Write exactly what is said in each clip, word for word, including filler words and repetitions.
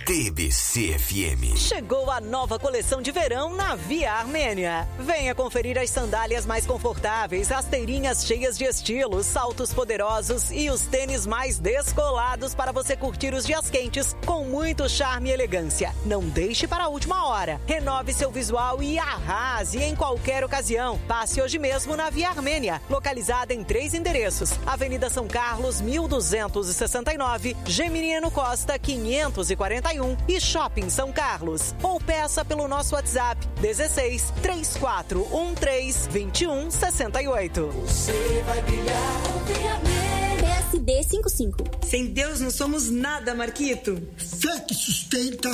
D B C F M. Chegou a nova coleção de verão na Via Armênia. Venha conferir as sandálias mais confortáveis, rasteirinhas cheias de estilo, saltos poderosos e os tênis mais descolados para você curtir os dias quentes com muito charme e elegância. Não deixe para a última hora. Renove seu visual e arrase em qualquer ocasião. Passe hoje mesmo na Via Armênia, localizada em três endereços: Avenida São Carlos, mil duzentos e sessenta e nove, Geminiano Costa, quinhentos e quarenta e um e Shopping São Carlos. Ou peça pelo nosso WhatsApp dezesseis, trinta e quatro, treze, vinte e um, sessenta e oito. Você vai brilhar com Via Armênia. P S D cinquenta e cinco. Sem Deus não somos nada, Marquito. Fé que sustenta,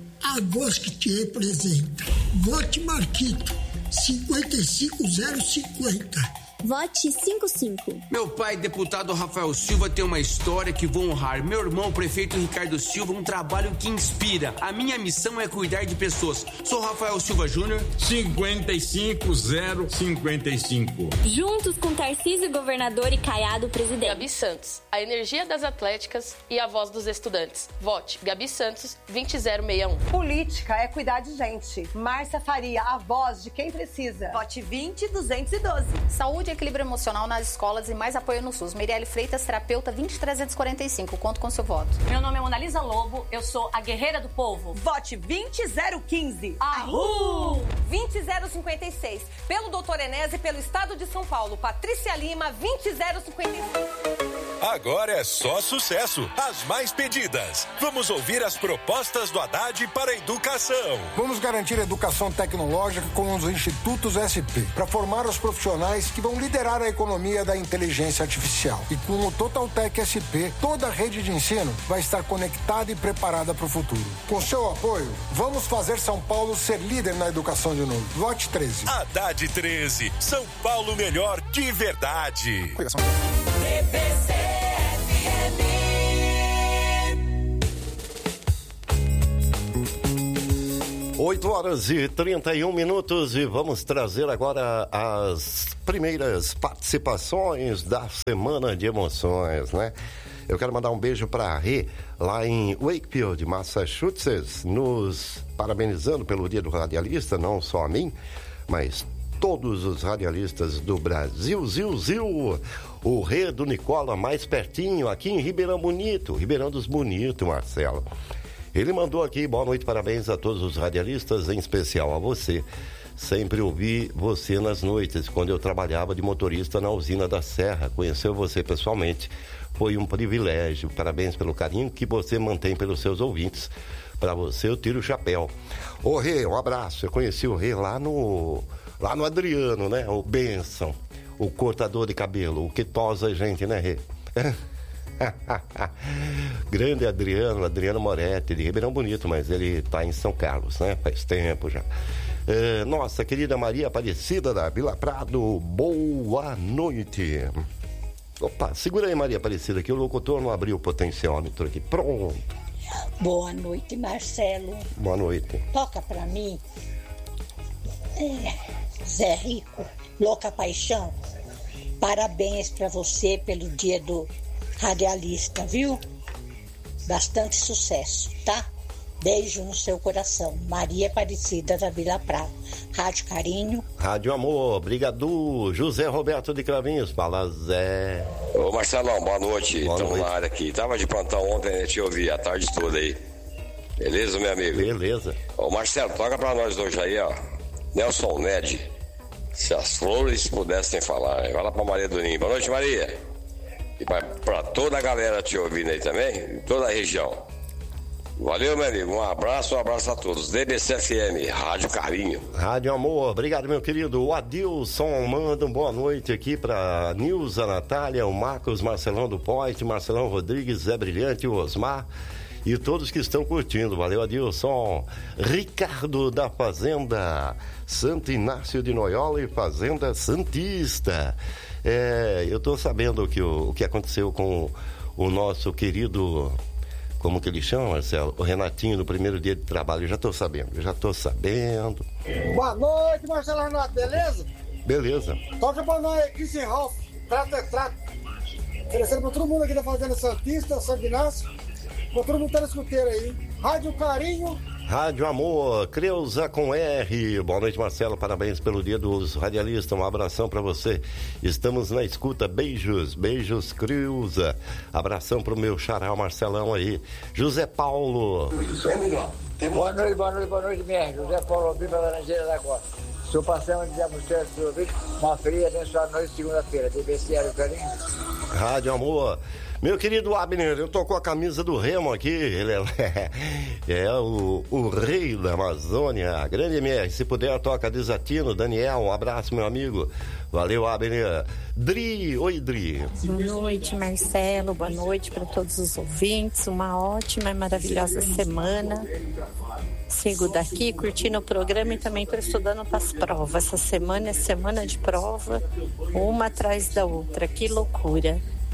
a voz que te representa. Vote Marquito, cinquenta e cinco zero cinquenta. Vote cinquenta e cinco. Meu pai, deputado Rafael Silva, tem uma história que vou honrar. Meu irmão, o prefeito Ricardo Silva, um trabalho que inspira. A minha missão é cuidar de pessoas. Sou Rafael Silva Júnior. cinquenta e cinco zero cinquenta e cinco. Juntos com Tarcísio, governador, e Caiado, presidente. Gabi Santos, a energia das atléticas e a voz dos estudantes. Vote Gabi Santos, vinte zero sessenta e um. Política é cuidar de gente. Márcia Faria, a voz de quem precisa. Vote vinte duzentos e doze. Saúde, equilíbrio emocional nas escolas e mais apoio no SUS. Mirielle Freitas, terapeuta, vinte trezentos e quarenta e cinco. Conto com seu voto. Meu nome é Monalisa Lobo, eu sou a guerreira do povo. Vote vinte zero quinze. Arru! vinte zero cinquenta e seis. Pelo doutor Enéas e pelo Estado de São Paulo. Patrícia Lima, vinte zero cinquenta e seis. Agora é só sucesso. As mais pedidas. Vamos ouvir as propostas do Haddad para a educação. Vamos garantir a educação tecnológica com os institutos S P, para formar os profissionais que vão liderar a economia da inteligência artificial. E com o Totaltec S P, toda a rede de ensino vai estar conectada e preparada para o futuro. Com seu apoio, vamos fazer São Paulo ser líder na educação de novo. Vote treze. Haddad treze. São Paulo melhor de verdade. D B C F M. oito horas e trinta e um minutos e vamos trazer agora as primeiras participações da Semana de Emoções, né? Eu quero mandar um beijo para a Rê, lá em Wakefield, Massachusetts, nos parabenizando pelo Dia do Radialista, não só a mim, mas todos os radialistas do Brasil. Zil, zil, o Rê do Nicola, mais pertinho, aqui em Ribeirão Bonito, Ribeirão dos Bonito, Marcelo. Ele mandou aqui, boa noite, parabéns a todos os radialistas, em especial a você. Sempre ouvi você nas noites, quando eu trabalhava de motorista na usina da Serra. Conhecer você pessoalmente foi um privilégio. Parabéns pelo carinho que você mantém pelos seus ouvintes. Para você eu tiro o chapéu. Ô Rê, um abraço. Eu conheci o Rê lá no, lá no Adriano, né? O Benção, o cortador de cabelo, o que tosa a gente, né, Rê? Grande Adriano, Adriano Moretti, de Ribeirão Bonito, mas ele está em São Carlos, né? Faz tempo já. É, nossa querida Maria Aparecida da Vila Prado, boa noite. Opa, segura aí, Maria Aparecida, que o locutor não abriu o potenciômetro aqui. Pronto. Boa noite, Marcelo. Boa noite. Toca pra mim. É, Zé Rico, Louca Paixão. Parabéns pra você pelo dia do radialista, viu? Bastante sucesso, tá? Beijo no seu coração. Maria Aparecida da Vila Prado. Rádio Carinho. Rádio Amor, obrigado. José Roberto de Cravinhos, fala Zé. Ô Marcelão, boa noite. Estamos na área aqui. Tava de plantão ontem, né? Te ouvi a tarde toda aí. Beleza, meu amigo? Beleza. Ô Marcelo, toca pra nós hoje aí, ó. Nelson Ned. Se as flores pudessem falar. Vai lá pra Maria do Ninho. Boa noite, Maria. E pra, pra toda a galera te ouvindo aí também, toda a região. Valeu, meu amigo. Um abraço, um abraço a todos. D B C F M, Rádio Carinho. Rádio Amor, obrigado, meu querido. O Adilson manda uma boa noite aqui pra Nilza, Natália, o Marcos, Marcelão do Point, Marcelão Rodrigues, Zé Brilhante, o Osmar e todos que estão curtindo. Valeu, Adilson. Ricardo da Fazenda Santo Inácio de Noiola e Fazenda Santista. É, eu tô sabendo que o, o que aconteceu com o nosso querido... Como que ele chama, Marcelo? O Renatinho, no primeiro dia de trabalho. Eu já tô sabendo, eu já tô sabendo. Boa noite, Marcelo Renato, beleza? Beleza. Toca pra nós aqui, sem Ralph. Trato é trato. Oferecendo pra todo mundo aqui da Fazenda Santista, Santo Inácio. Pra todo mundo tá na escuteira aí. Rádio Carinho. Rádio Amor, Creuza com R. Boa noite, Marcelo. Parabéns pelo dia dos radialistas. Um abração pra você. Estamos na escuta. Beijos, beijos, Creuza. Abração pro meu xará Marcelão aí. José Paulo. Boa noite, boa noite, boa noite, minha. José Paulo Albino, Laranjeira da Costa. Sou passando de Amostela do ouvido. Uma fria, abençoada noite, segunda-feira. D B C, Rádio Carinho. Rádio Amor. Meu querido Abner, eu tô com a camisa do Remo aqui, ele é, é o, o rei da Amazônia, grande M R, se puder toca Desatino, Daniel, um abraço meu amigo, valeu Abner. Dri, oi Dri. Boa noite Marcelo, boa noite para todos os ouvintes, uma ótima e maravilhosa semana. Sigo daqui curtindo o programa e também estou estudando para as provas, essa semana é semana de prova, uma atrás da outra, que loucura.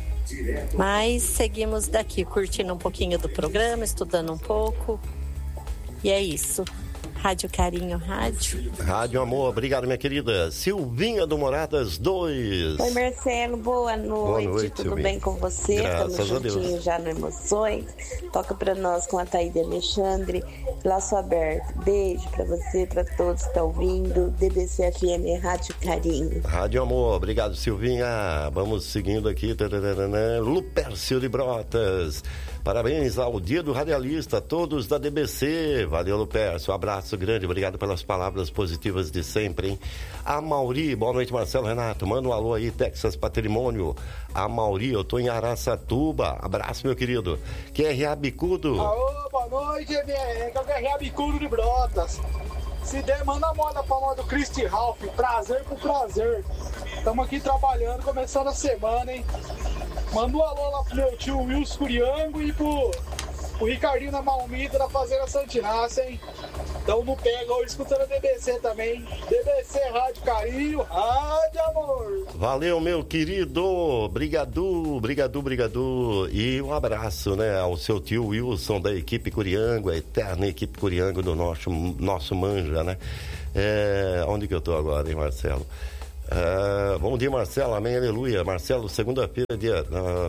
Mas seguimos daqui, curtindo um pouquinho do programa, estudando um pouco. E é isso. Rádio Carinho, rádio. Rádio Amor, obrigado, minha querida. Silvinha do Moradas dois. Oi, Marcelo, boa noite. Boa noite, tudo Silvinha. Bem com você? Graças Estamos juntinhos já no Emoções. Toca pra nós com a Taíde Alexandre. Laço aberto. Beijo pra você, pra todos que estão ouvindo. D B C F M, Rádio Carinho. Rádio Amor, obrigado, Silvinha. Vamos seguindo aqui. Lupércio de Brotas. Parabéns ao Dia do Radialista, todos da D B C. Valeu, Lupércio. Um abraço grande, obrigado pelas palavras positivas de sempre, hein? A Mauri, boa noite, Marcelo, Renato. Manda um alô aí, Texas Patrimônio. A Mauri, eu tô em Araçatuba. Abraço, meu querido. Q R A Bicudo. Alô, boa noite, M R. É o Q R A Bicudo de Brotas. Se der, manda a moda pra moda do Christy Ralph. Prazer por prazer. Estamos aqui trabalhando, começando a semana, hein? Manda um alô lá pro meu tio Wilson Curiango e pro, pro Ricardinho da Malmida da Fazenda Santinácia, hein? Então não pega hoje escutando a D B C também. D B C Rádio Carinho, Rádio Amor. Valeu, meu querido. Brigadu, brigadu, brigadu. E um abraço, né, ao seu tio Wilson da equipe Curiango, a eterna equipe Curiango do nosso, nosso manja, né? É, onde que eu tô agora, hein, Marcelo? Uh, bom dia, Marcelo, amém, aleluia. Marcelo, segunda-feira, dia.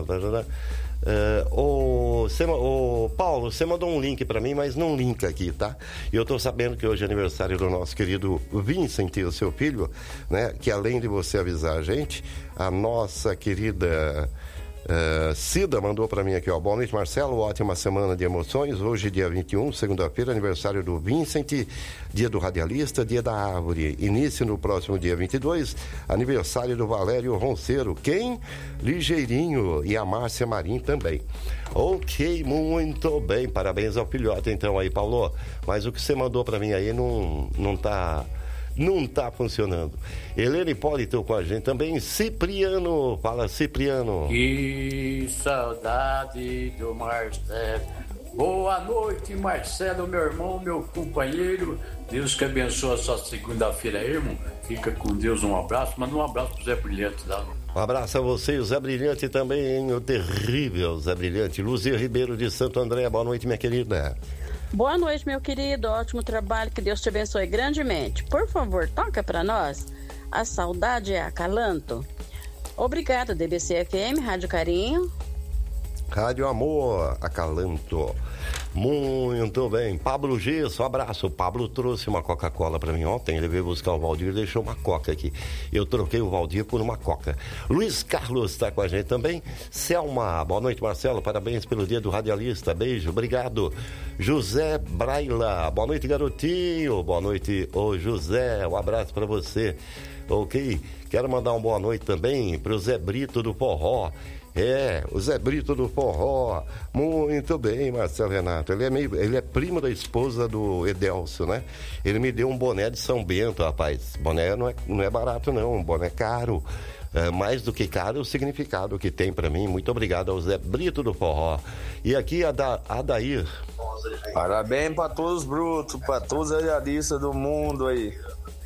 Uh, uh, uh, Paulo, você mandou um link pra mim, mas não linka aqui, tá? E eu tô sabendo que hoje é aniversário do nosso querido Vincent, o seu filho, né? Que além de você avisar a gente, a nossa querida Uh, Cida mandou pra mim aqui, ó. Boa noite, Marcelo, ótima semana de emoções. Hoje, dia vinte e um, segunda-feira, aniversário do Vincent, dia do radialista, dia da árvore. Início no próximo dia vinte e dois, aniversário do Valério Ronceiro. Quem? Ligeirinho. E a Márcia Marim também. Ok, muito bem. Parabéns ao filhote, então, aí, Paulo. Mas o que você mandou pra mim aí não, não tá... Não tá funcionando. Helena Hipólito com a gente também. Cipriano, fala Cipriano. Que saudade do Marcelo. Boa noite, Marcelo, meu irmão, meu companheiro. Deus que abençoe a sua segunda-feira aí, irmão. Fica com Deus, um abraço. Manda um abraço pro Zé Brilhante lá. Um abraço a você, o Zé Brilhante também, o terrível Zé Brilhante. Luzia Ribeiro de Santo André, boa noite, minha querida. Boa noite, meu querido, ótimo trabalho, que Deus te abençoe grandemente. Por favor, toca pra nós A Saudade é Acalanto. Obrigada, D B C F M, Rádio Carinho. Rádio Amor, Acalanto. Muito bem. Pablo Gesso, um abraço. O Pablo trouxe uma Coca-Cola pra mim ontem. Ele veio buscar o Valdir e deixou uma Coca aqui. Eu troquei o Valdir por uma Coca. Luiz Carlos está com a gente também. Selma, boa noite, Marcelo. Parabéns pelo dia do radialista. Beijo, obrigado. José Braila, boa noite, garotinho. Boa noite, ô José. Um abraço pra você. Ok. Quero mandar uma boa noite também pro Zé Brito do Forró. É, o Zé Brito do Forró. Muito bem, Marcelo Renato. Ele é, meio, ele é primo da esposa do Edelcio, né? Ele me deu um boné de São Bento, rapaz. Boné não é, não é barato, não. Um boné caro. É, mais do que caro, o significado que tem pra mim. Muito obrigado ao Zé Brito do Forró. E aqui a da Adair. Parabéns pra todos os brutos, pra todos os radialistas do mundo aí.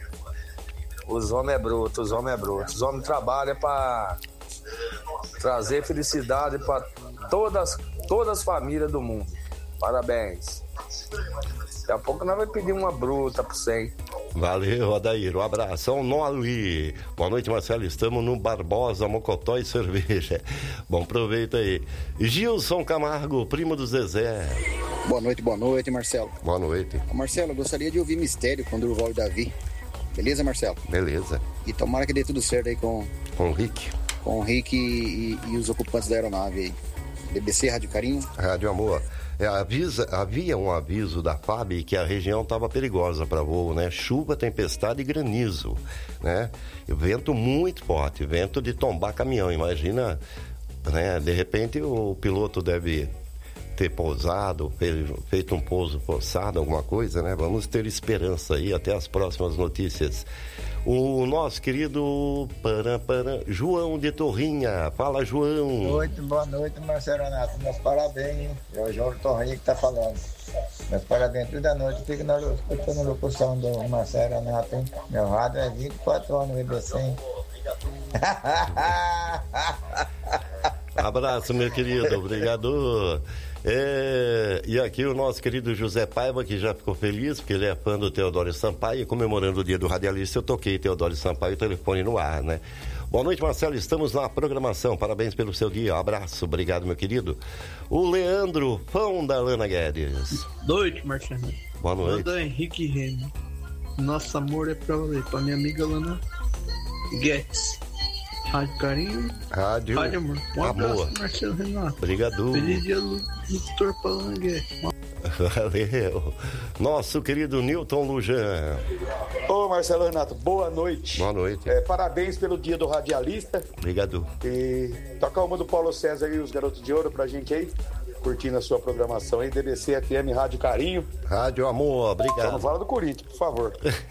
Os homens é bruto, os homens é bruto. Os homens trabalham pra trazer felicidade para todas, todas as famílias do mundo. Parabéns. Daqui a pouco nós vamos pedir uma bruta para você. Valeu, Adair. Um abração, Noli. Boa noite, Marcelo. Estamos no Barbosa, Mocotó e Cerveja. Bom, aproveita aí. Gilson Camargo, primo do Zezé. Boa noite, boa noite, Marcelo. Boa noite. Marcelo, eu gostaria de ouvir Mistério com Durval e Davi. Beleza, Marcelo? Beleza. E tomara que dê tudo certo aí com... Com o Rick. Com o Rick e, e, e os ocupantes da aeronave aí. D B C, Rádio Carinho. Rádio Amor. É, avisa, havia um aviso da F A B que a região estava perigosa para voo, né? Chuva, tempestade e granizo, né? Vento muito forte, vento de tombar caminhão. Imagina, né? De repente o piloto deve ter pousado, feito um pouso forçado, alguma coisa, né? Vamos ter esperança aí até as próximas notícias. O nosso querido para, para, João de Torrinha. Fala, João. Boa noite, boa noite, Marcelo Renato. Meus parabéns, hein? É o João de Torrinha que tá falando. Meus parabéns, toda noite. Fico na escutando a locução do Marcelo Renato, hein? Meu rádio é vinte e quatro horas no I B C, hein? Abraço, meu querido. Obrigado. É, e aqui o nosso querido José Paiva, que já ficou feliz, porque ele é fã do Teodoro Sampaio, e comemorando o dia do radialista, eu toquei Teodoro Sampaio, o telefone no ar, né? Boa noite, Marcelo, estamos na programação, parabéns pelo seu dia, um abraço, obrigado, meu querido. O Leandro, fã da Lana Guedes. Boa noite, Marcelo. Boa noite. Manda Henrique Remy. Nosso amor é pra valer, pra minha amiga Lana Guedes. Rádio Carinho. Rádio, Rádio Amor. Um Amor. abraço, Marcelo Renato. Obrigado. Feliz dia do doutor Palangue. Valeu. Nosso querido Newton Lujan. Ô, Marcelo Renato, boa noite. Boa noite. É, parabéns pelo dia do radialista. Obrigado. E toca uma do Paulo César e os Garotos de Ouro pra gente aí. Curtindo a sua programação aí, D B C F M Rádio Carinho. Rádio Amor, obrigado. Só não fala do Corinthians, por favor.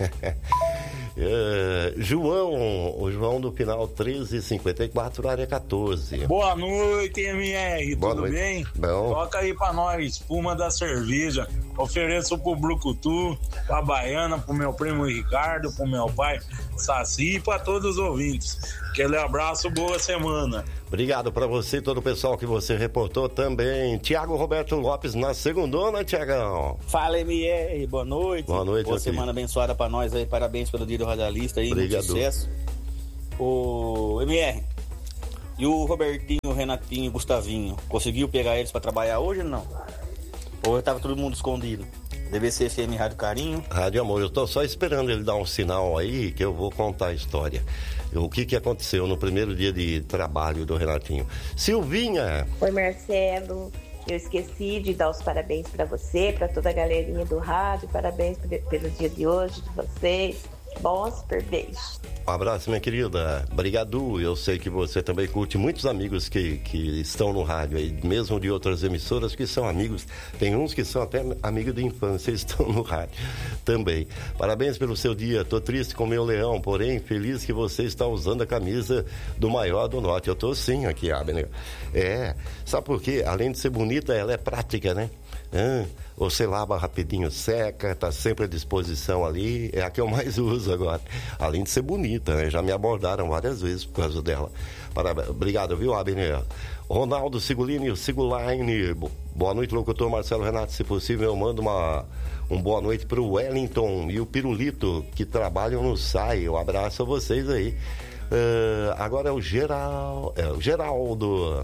é, João, o João do final treze cinquenta e quatro, área quatorze. Boa noite, M R, Boa tudo noite. bem? Bom. Toca aí pra nós, espuma da cerveja. Ofereço pro Brucutu, pra Baiana, pro meu primo Ricardo, pro meu pai Saci e pra todos os ouvintes. Aquele abraço, boa semana. Obrigado pra você e todo o pessoal que você reportou também. Tiago Roberto Lopes na segundona, Tiagão. Fala, M R, boa noite. Boa noite, Boa semana querido. abençoada pra nós aí, parabéns pelo dia do radialista aí, muito sucesso. O M R, e o Robertinho, o Renatinho e o Gustavinho, conseguiu pegar eles pra trabalhar hoje ou não? Ou tava todo mundo escondido? D B C F M Rádio Carinho. Rádio Amor, eu tô só esperando ele dar um sinal aí que eu vou contar a história. O que que aconteceu no primeiro dia de trabalho do Renatinho. Silvinha. Oi, Marcelo. Eu esqueci de dar os parabéns para você, para toda a galerinha do rádio. Parabéns pelo dia de hoje de vocês. Bom, super beijo. Um abraço, minha querida. Obrigado. Eu sei que você também curte muitos amigos que, que estão no rádio aí, mesmo de outras emissoras que são amigos. Tem uns que são até amigos de infância e estão no rádio também. Parabéns pelo seu dia. Tô triste com o meu leão, porém feliz que você está usando a camisa do maior do norte. Eu tô sim aqui, Abner. É, sabe por quê? Além de ser bonita, ela é prática, né? Ah, você lava rapidinho, seca, tá sempre à disposição ali, é a que eu mais uso agora, além de ser bonita, né? Já me abordaram várias vezes por causa dela. Parabéns. Obrigado, viu, Abner? Ronaldo Sigolini, Sigolaine, boa noite, locutor Marcelo Renato, se possível eu mando uma, um boa noite pro Wellington e o Pirulito, que trabalham no S A I, um abraço a vocês aí. Uh, agora é o Geral, é o Geraldo.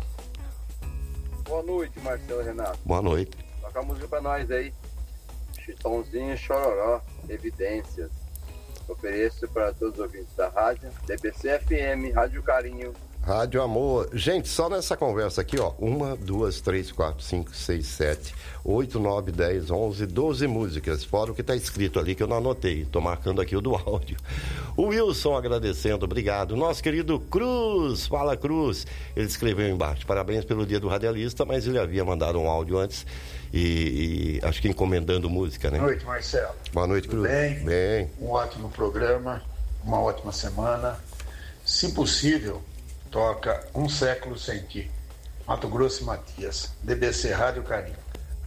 Boa noite, Marcelo Renato. Boa noite. Toca a música pra nós aí. Chitãozinho e Chororó, Evidências. Ofereço para todos os ouvintes da rádio. D B C F M, Rádio Carinho. Rádio Amor. Gente, só nessa conversa aqui, ó. Uma, duas, três, quatro, cinco, seis, sete, oito, nove, dez, onze, doze músicas. Fora o que tá escrito ali que eu não anotei. Tô marcando aqui o do áudio. O Wilson agradecendo, obrigado. Nosso querido Cruz, fala Cruz. Ele escreveu embaixo, parabéns pelo dia do radialista, mas ele havia mandado um áudio antes e, e acho que encomendando música, né? Boa noite, Marcelo. Boa noite, Tudo Cruz. bem? Bem. Um ótimo programa, uma ótima semana. Se possível, toca Um Século Sem Ti. Mato Grosso e Matias. D B C Rádio Carinho.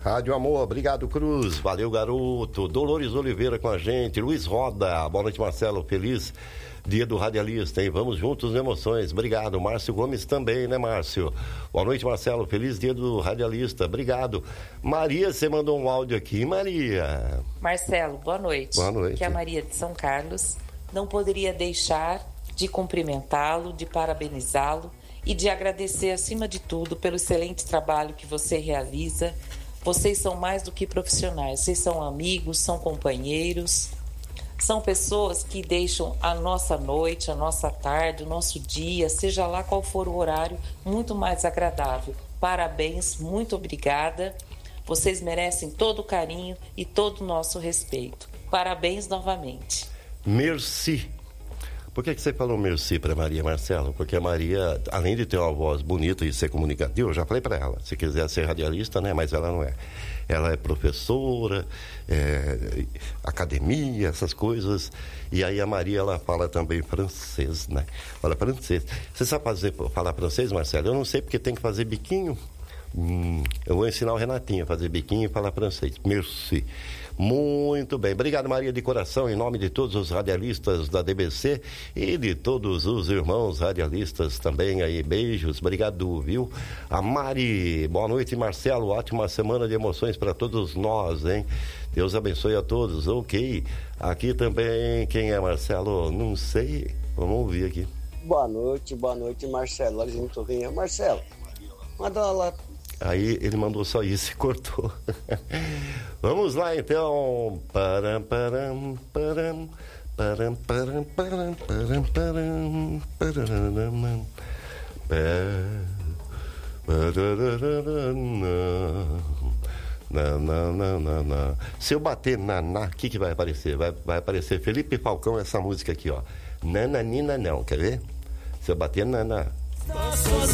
Rádio Amor, obrigado, Cruz. Valeu, garoto. Dolores Oliveira com a gente. Luiz Roda, boa noite, Marcelo. Feliz dia do radialista, hein? Vamos juntos nas emoções. Obrigado. Márcio Gomes também, né, Márcio? Boa noite, Marcelo. Feliz dia do radialista. Obrigado. Maria, você mandou um áudio aqui, Maria. Marcelo, boa noite. Boa noite. Que é a Maria de São Carlos. Não poderia deixar de cumprimentá-lo, de parabenizá-lo e de agradecer, acima de tudo, pelo excelente trabalho que você realiza. Vocês são mais do que profissionais, vocês são amigos, são companheiros, são pessoas que deixam a nossa noite, a nossa tarde, o nosso dia, seja lá qual for o horário, muito mais agradável. Parabéns, muito obrigada. Vocês merecem todo o carinho e todo o nosso respeito. Parabéns novamente. Merci. Por que, que você falou merci para Maria, Marcelo? Porque a Maria, além de ter uma voz bonita e ser comunicativa, eu já falei para ela, se quiser ser radialista, né? Mas ela não é. Ela é professora, é, academia, essas coisas. E aí a Maria, ela fala também francês, né? Fala francês. Você sabe fazer, falar francês, Marcelo? Eu não sei porque tem que fazer biquinho. Hum, eu vou ensinar o Renatinho a fazer biquinho e falar francês. Merci. Muito bem, obrigado, Maria, de coração, em nome de todos os radialistas da D B C e de todos os irmãos radialistas também aí, beijos, obrigado, viu? A Mari, boa noite, Marcelo, ótima semana de emoções para todos nós, hein? Deus abençoe a todos, ok. Aqui também, quem é Marcelo? Não sei, vamos ouvir aqui. Boa noite, boa noite, Marcelo, a gente vinha, Marcelo, manda lá. Aí ele mandou só isso e cortou. Vamos lá então. Param, param, param, param, param, param, param, param, param, não, não, não, não, não. Se eu bater na na, o que, que vai aparecer? Vai, vai aparecer Felipe Falcão, essa música aqui, ó. Nananina não, quer ver? Se eu bater na na.